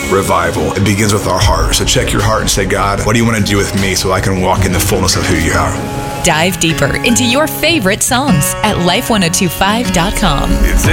revival. It begins with our heart. So check your heart and say, God, what do you want to do with me so I can walk in the fullness of who you are? Dive deeper into your favorite songs at life1025.com.